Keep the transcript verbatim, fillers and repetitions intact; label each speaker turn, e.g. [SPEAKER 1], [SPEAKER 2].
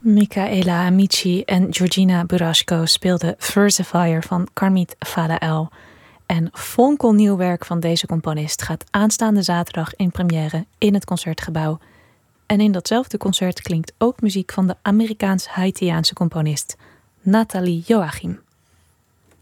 [SPEAKER 1] Michaela Amici en Georgina Burashko speelden Versifier van Karmit Fadael. En fonkelnieuw werk van deze componist gaat aanstaande zaterdag in première in het Concertgebouw. En in datzelfde concert klinkt ook muziek van de Amerikaans-Haitiaanse componist Nathalie Joachim.